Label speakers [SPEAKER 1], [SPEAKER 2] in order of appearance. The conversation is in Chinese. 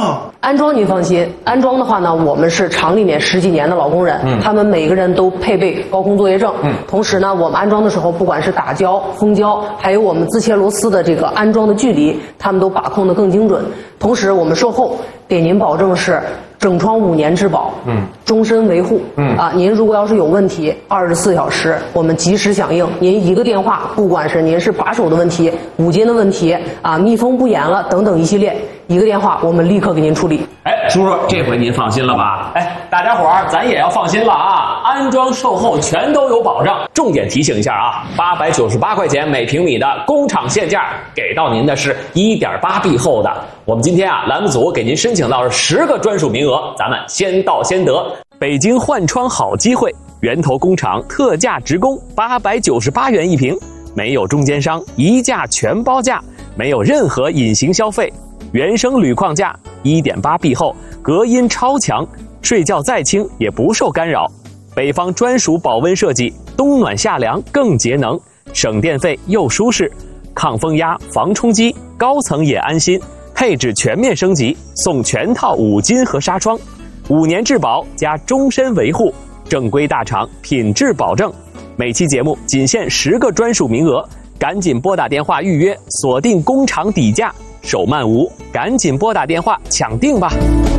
[SPEAKER 1] 哦，
[SPEAKER 2] 安装您放心，安装的话呢，我们是厂里面10几年的老工人，他们每个人都配备高空作业证。同时呢，我们安装的时候，不管是打胶、封胶，还有我们自切螺丝的这个安装的距离，他们都把控得更精准。同时，我们售后给您保证是整窗5年质保，终身维护，您如果要是有问题，24小时我们及时响应，您一个电话，不管是您是把手的问题、五金的问题密封不严了等等一系列，一个电话我们立刻给您处理。
[SPEAKER 3] 哎，叔叔，这回您放心了吧？哎，大家伙儿咱也要放心了啊！安装售后全都有保障。重点提醒一下啊，898块钱每平米的工厂限价，给到您的是1.8壁厚的。我们今天栏目组给您申请到了10个专属名额，咱们先到先得。北京换窗好机会，源头工厂特价直供，898元一平，没有中间商，一价全包价，没有任何隐形消费。原生铝框架，1.8壁厚，隔音超强，睡觉再轻也不受干扰。北方专属保温设计，冬暖夏凉更节能，省电费又舒适，抗风压、防冲击，高层也安心。配置全面升级，送全套五金和纱窗，5年质保加终身维护，正规大厂，品质保证。每期节目仅限10个专属名额，赶紧拨打电话预约，锁定工厂底价，手慢无，赶紧拨打电话抢定吧。